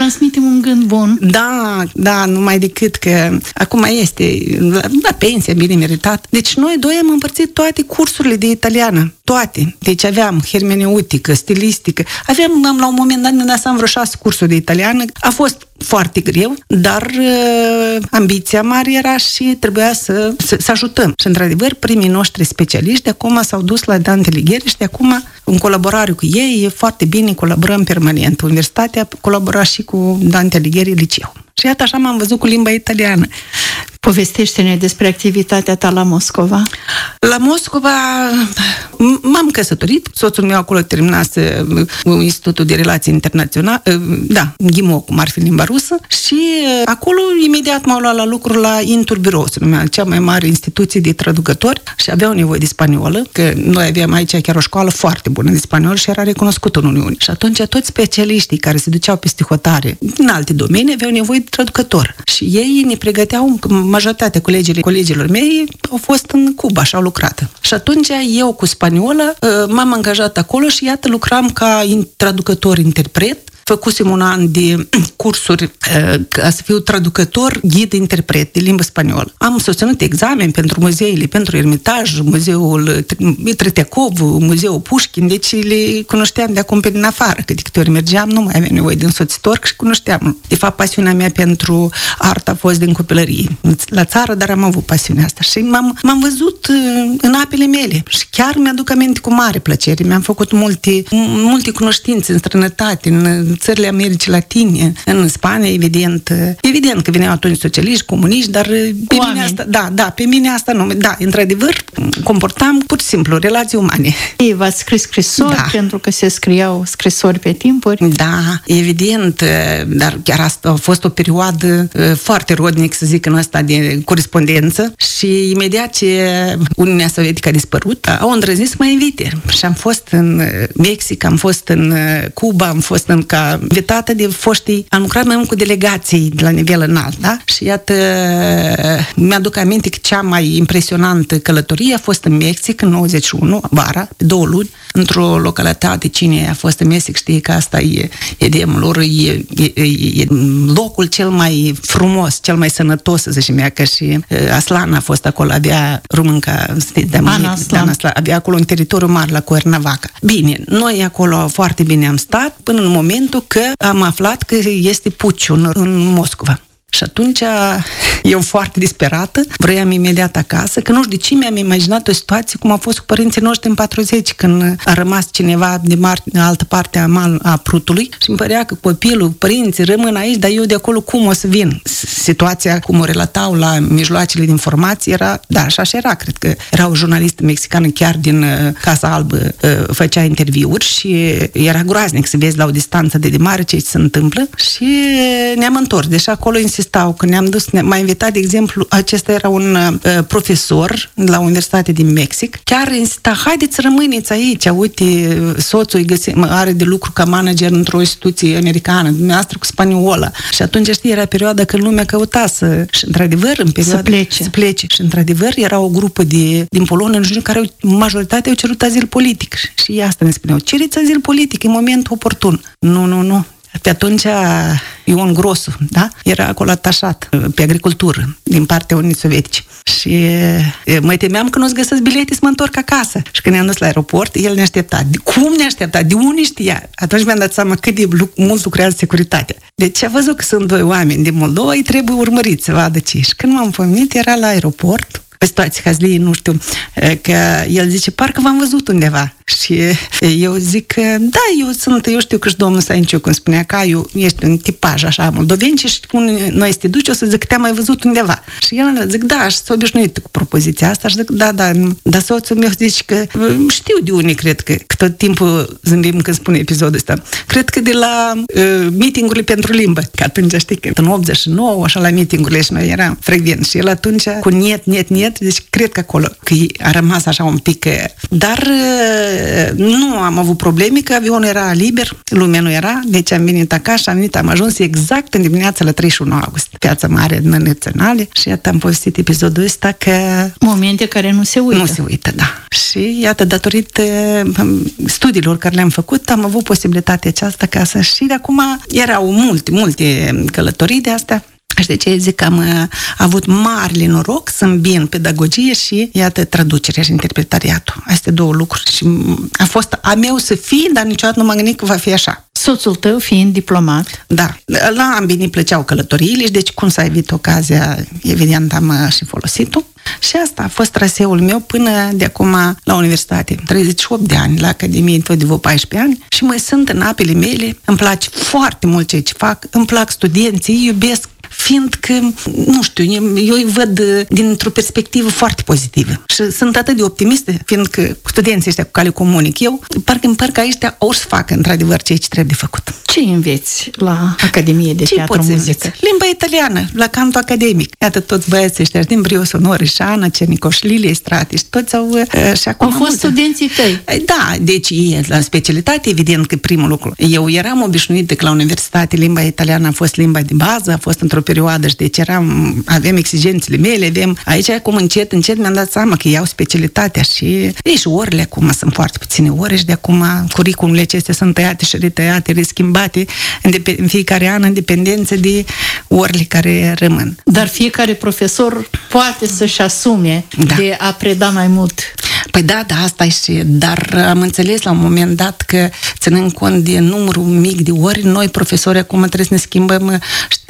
transmitem un gând bun. Da, numai decât că acum este la pensie, bine meritat. Deci noi doi am împărțit toate cursurile de italiană. Toate. Deci aveam hermeneutică, stilistică. Aveam la un moment dat, ne lăsam vreo 6 cursuri de italiană. A fost foarte greu, dar ambiția mare era și trebuia să ajutăm. Și într-adevăr, primii noștri specialiști de acum s-au dus la Dante Alighieri și de acum, în colaborare cu ei, e foarte bine, colaborăm permanent. Universitatea colabora și cu Dante Alighieri Liceu. Și iată, așa m-am văzut cu limba italiană. Povestește-ne despre activitatea ta la Moscova. La Moscova m-am căsătorit, soțul meu acolo terminase Institutul de Relații Internaționale, GIMO, cum ar fi limba rusă, și acolo imediat m-au luat la lucru la Inturbiro, se numea cea mai mare instituție de traducători și aveau nevoie de spaniolă, că noi aveam aici chiar o școală foarte bună de spaniolă și era recunoscută în Uniune. Și atunci toți specialiștii care se duceau peste hotare în alte domenii aveau nevoie de traducător. Și ei ne pregăteau, majoritatea colegilor mei au fost în Cuba și au lucrat. Și atunci eu cu spaniolă m-am angajat acolo și iată lucram ca traducător-interpret. Făcusem un an de cursuri ca să fiu traducător, ghid-interpret de limbă spaniolă. Am susținut examen pentru muzeile, pentru Ermitaj, Muzeul Tretecov, Muzeul Pușkin, deci le cunoșteam de acum pe din afară, că de câte ori mergeam, nu mai aveam nevoie de însoțitor și cunoșteam. De fapt, pasiunea mea pentru artă a fost din copilărie. La țară, dar am avut pasiunea asta și m-am văzut în apele mele și chiar mi-aduc aminte cu mare plăcere. Mi-am făcut multe cunoștințe în străinătate, în țările Americii Latine, în Spania, evident că veneau atunci socialiști, comuniști, dar pe mine asta, pe mine asta nu. Da, într-adevăr, comportam pur și simplu relații umane. Ei v-ați scris scrisori pentru că se scriau scrisori pe timpuri? Da, evident, dar chiar asta a fost o perioadă foarte rodnic, să zic, în asta de corespondență și imediat ce Uniunea Sovietică a dispărut, au îndrăznit să mă invite. Și am fost în Mexic, am fost în Cuba, am fost ca invitată de foștii, am lucrat mai mult cu delegații de la nivel înalt, da? Și iată, mi-aduc aminte că cea mai impresionantă călătorie a fost în Mexic, în 91, vara, 2 luni, într-o localitate, cine a fost în Mexic știe că asta e demul lor, e locul cel mai frumos, cel mai sănătos, să zicem, că și Aslan a fost acolo, avea românca, avea acolo un teritoriu mare la Cuernavaca. Bine, noi acolo foarte bine am stat, până în momentul că am aflat că este puciul în Moscova. Și atunci eu foarte disperată, vroiam imediat acasă, că nu știu de ce mi-am imaginat o situație cum a fost cu părinții noștri în 40, când a rămas cineva de altă parte a Prutului și îmi părea că copilul, părinții rămân aici, dar eu de acolo cum o să vin? Situația, cum o relatau la mijloacele de informații, era, da, și așa era, cred că era o jurnalistă mexicană chiar din Casa Albă, făcea interviuri și era groaznic să vezi la o distanță de mare ce se întâmplă și ne-am întors, deși acolo insistau, că ne-am dus, m-a invitat, de exemplu, acesta era un profesor la Universitatea din Mexic, chiar insista, haideți să rămâneți aici, uite, soțul are de lucru ca manager într-o instituție americană, dumneavoastră cu spaniola. Și atunci, știi, era perioada când lumea căuta și într-adevăr, în perioada să plece. Și într-adevăr, era o grupă din Polonia, în jur, care majoritatea au cerut azil politic. Și asta ne spuneau, cereți azil politic în momentul oportun. Nu. Pe atunci Ion Grosu, da? Era acolo atașat pe agricultură din partea Uniunii Sovietice. Și mă temeam că nu-ți găsesc bilete să mă întorc acasă. Și când ne-am dus la aeroport, el ne aștepta. Cum ne aștepta? De unde știa? Atunci mi-am dat seama cât de mult lucrează securitatea. Deci a văzut că sunt 2 oameni din Moldova, îi trebuie urmăriți să vadă ce. Și când m-am pomenit, era la aeroport, pe situații hazlie, nu știu, că el zice, parcă v-am văzut undeva. Și eu zic că, da, eu știu că și domnul Sanciu, cum spunea, că ești un tipaj așa moldoven și noi să te duci, o să zic că te-am mai văzut undeva. Și el zic, da, și s-a obișnuit cu propoziția asta și zic, da, dar soțul meu zice că știu de unde, cred că tot timpul zâmbim când spune episodul ăsta. Cred că de la meeting-urile pentru limbă, că atunci știi că în 89, așa la meeting-urile și noi eram frecvent și el atunci cu niet, deci cred că acolo, că a rămas așa un pic, dar nu am avut probleme, că avionul era liber, lumea nu era, deci am venit acasă, am ajuns exact în dimineața la 31 august, Piața Mare Naționale, și iată am povestit episodul ăsta că... Momente care nu se uită. Nu se uită, da. Și iată, datorită studiilor care le-am făcut, am avut posibilitatea aceasta ca să... Și de acum erau multe călătorii de astea. Și de ce zic că am avut marele noroc să îmbin pedagogie și, iată, traducerea și interpretariatul. Astea două lucruri. Și a fost a meu să fie, dar niciodată nu m-am gândit că va fi așa. Soțul tău fiind diplomat. Da. La ambii îi plăceau călătoriile și deci cum să ai evit ocazia, evident am și folosit-o. Și asta a fost traseul meu până de acum la universitate. 38 de ani, la Academie tot de vreo 14 ani și mai sunt în apele mele. Îmi place foarte mult ceea ce fac, îmi plac studenții, îi iubesc, fiindcă, nu știu, eu îi văd dintr-o perspectivă foarte pozitivă. Și sunt atât de optimistă, fiindcă studenții ăștia cu care comunic eu, parcă ăștia o să facă într-adevăr ceea ce trebuie de făcut. Ce înveți la Academie de Teatru Muzică? Limba italiană, la cantul academic. Iată toți băieții ăștia din Brio Sonori, și Ana Cernicoș, Lilia Strati, și toți au... Și acum au fost studenții tăi? Da, deci la specialitate, evident că primul lucru. Eu eram obișnuită că la universitate limba italiană a fost limba de bază, a fost într-o perioadă și deci aveam exigențele mele, aici acum încet mi-am dat seama că iau specialitatea și orele acum sunt foarte puține ore și de acum curriculumele acestea sunt tăiate și retăiate, reschimbate în fiecare an în dependență de orele care rămân. Dar fiecare profesor poate să-și asume de a preda mai mult. Păi da, asta e și, dar am înțeles la un moment dat că, ținând cont de numărul mic de ori, noi, profesori, acum trebuie să ne schimbăm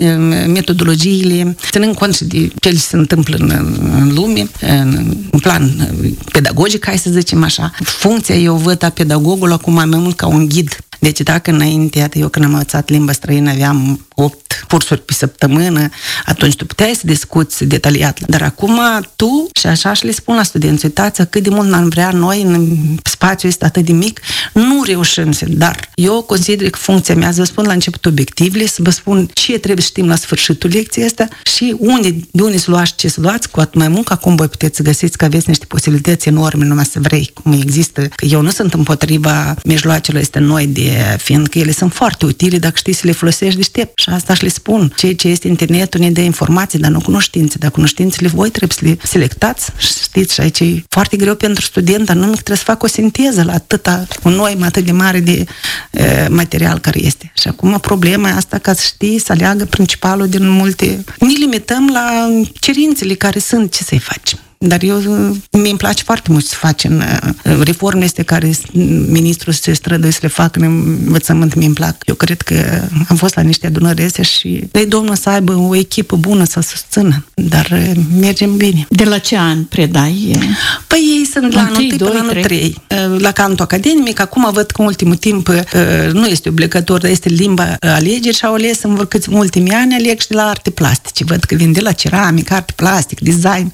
metodologiile, ținând cont și de ce se întâmplă în lume, în plan pedagogic, hai să zicem așa. Funcția eu văd a pedagogului acum mai mult ca un ghid. Deci dacă înainte, iată, eu când am învățat limba străină aveam 8 cursuri pe săptămână, atunci tu puteai să discuți detaliat. Dar acum tu, și așa și le spun la studenți, uitați cât de mult n-am vrea noi în spațiul ăsta atât de mic, nu reușim. Dar eu consider că funcția mea, să vă spun la început obiectivele, să vă spun ce trebuie să știm la sfârșitul lecției astea și de unde să luați ce să luați, cu atât mai mult, acum voi puteți să găsiți că aveți niște posibilități enorme, numai să vrei, cum există. Că eu nu sunt împotriva mijloacelor astea noi fiindcă ele sunt foarte utile dacă știi să le folosești deștept. Și asta și le spun. Ceea ce este internetul ne dă informații, dar nu cunoștințe. Dar cunoștințele voi trebuie să le selectați. Știți, și aici e foarte greu pentru student, dar nu trebuie să fac o sinteză la un noim atât de mare de material care este. Și acum problema asta ca să știi, să aleagă principalul din multe. Ne limităm la cerințele care sunt, ce să-i facem. Dar mi-mi place foarte mult să facem reformele astea care ministrul se străduie să le facă în învățământ, mi-mi plac. Eu cred că am fost la niște adunări astea și Domnul să aibă o echipă bună să susțină, dar mergem bine. De la ce an predai? Păi ei sunt la anul 1 până la anul 3. La cantul academic, acum văd că în ultimul timp nu este obligatoriu, dar este limba alegeri și au ales în ultimii ani aleg și de la arte plastice. Văd că vin de la ceramică, arte plastic, design.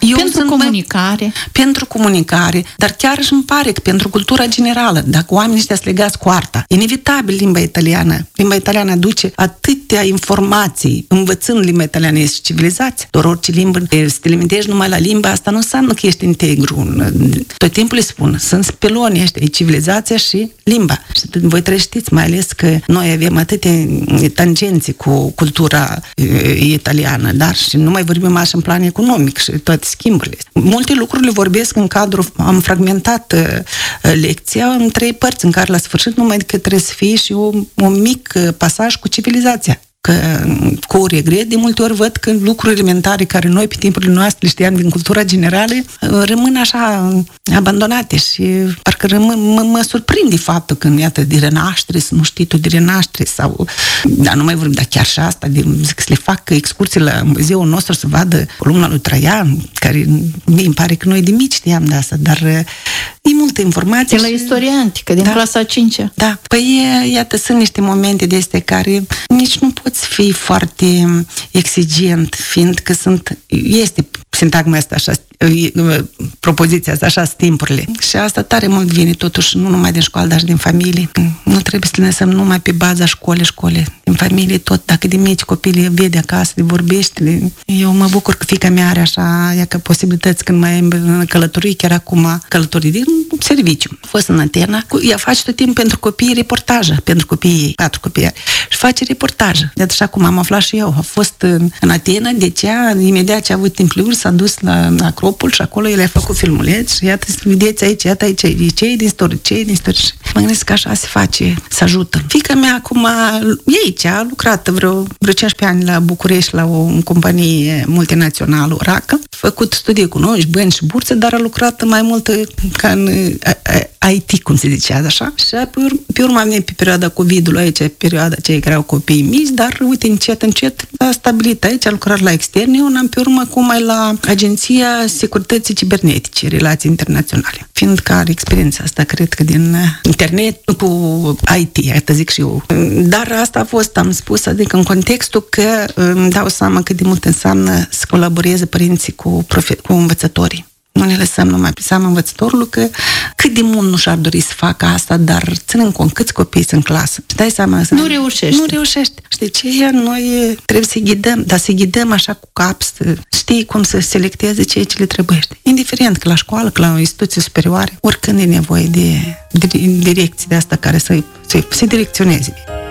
Pentru comunicare, dar chiar își îmi pare că pentru cultura generală, dacă oamenii ăștia sunt legați cu arta, inevitabil limba italiană aduce atâtea informații, învățând limba italiană ești civilizație, doar orice limbă, să te limitezi numai la limba asta nu înseamnă că ești integru. Tot timpul le spun, sunt spelonii ăștia, e civilizația și limba. Și voi trebuie știți, mai ales că noi avem atâtea tangențe cu cultura italiană, dar și nu mai vorbim așa în plan economic și toate schimburile. Multe lucruri le vorbesc în cadrul, am fragmentat lecția în 3 părți, în care la sfârșit numai decât trebuie să fie și un mic pasaj cu civilizația. Că, cu regret, de multe ori văd că lucruri elementare care noi pe timpurile noastre le știam din cultura generală rămân așa abandonate și parcă mă surprinde faptul că, iată, de renaștere, să nu știi tu de renaștere sau, dar nu mai vorbim, dar chiar și asta, zic, să le fac excursii la muzeul nostru să vadă columna lui Traian, care mie îmi pare că noi de mici știam de asta, dar e multă informație. De la istoria antică, din clasa 5-a. Da, păi iată, sunt niște momente de astea care nici nu poți fi foarte exigent, fiindcă este sintagma asta așa, propoziția asta, așa timpurile. Și asta tare mult vine totuși, nu numai din școală, dar și din familie. Nu trebuie să le lăsăm numai pe baza școli, din familie tot. Dacă de mici copii vede acasă, le vorbește. Eu mă bucur că fiica mea are așa, ea că posibilități când mai e în călătorie, chiar acum călătorii din serviciu. A fost în Atena, ea face tot timpul pentru copii reportaje, pentru copiii ei, 4 copii. Și face reportaje. De așa cum am aflat și eu. A fost în Atena, deci ea, imediat ce a avut timp liber, s-a dus la Acropol și acolo el a făcut filmuleț și iată, vedeți aici, iată aici, cei din istorie. Mă gândesc că așa se face, să ajută. Fiica mea acum, e aici, a lucrat vreo 15 ani la București, la o companie multinațională, Oracle, a făcut studii cu noi, bani și burse, dar a lucrat mai mult ca în IT, cum se zicea, așa. Și pe urmă am venit pe perioada COVID-ului aici, perioada cei care au copii mici, dar uite, încet a stabilit aici, a lucrat la extern, eu am pe urmă acum mai la Agenția Securității Cibernetice, Relații Internaționale. Fiindcă are experiența asta, cred că din internet cu IT, iată zic și eu. Dar asta a fost, am spus, adică în contextul că îmi dau seama cât de mult înseamnă să colaboreze părinții cu învățătorii. Nu ne lăsăm numai pe seama învățătorului că cât de mult nu și-ar dori să facă asta, dar ținând cont câți copii sunt în clasă. Și dai seama să nu reușește. Nu reușește. Și de ce noi trebuie să ghidăm, dar să ghidăm așa cu cap, să știi cum să selecteze ceea ce le trebuiește. Indiferent că la școală, că la o instituție superioare, oricând e nevoie de direcții de asta care să direcționeze.